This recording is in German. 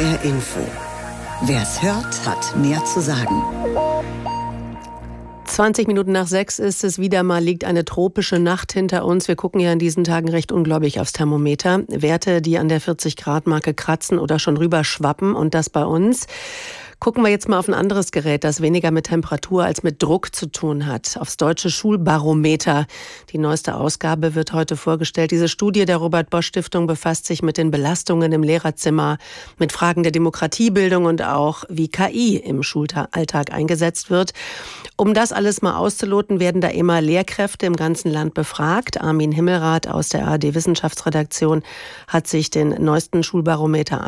HR Info. Wer's hört, hat mehr zu sagen. 20 Minuten nach 6 ist es wieder mal, liegt eine tropische Nacht hinter uns. Wir gucken ja in diesen Tagen recht ungläubig aufs Thermometer. Werte, die an der 40-Grad-Marke kratzen oder schon rüberschwappen, und das bei uns. Gucken wir jetzt mal auf ein anderes Gerät, das weniger mit Temperatur als mit Druck zu tun hat. Aufs Deutsche Schulbarometer. Die neueste Ausgabe wird heute vorgestellt. Diese Studie der Robert-Bosch-Stiftung befasst sich mit den Belastungen im Lehrerzimmer, mit Fragen der Demokratiebildung und auch, wie KI im Schulalltag eingesetzt wird. Um das alles mal auszuloten, werden da immer Lehrkräfte im ganzen Land befragt. Armin Himmelrath aus der ARD-Wissenschaftsredaktion hat sich den neuesten Schulbarometer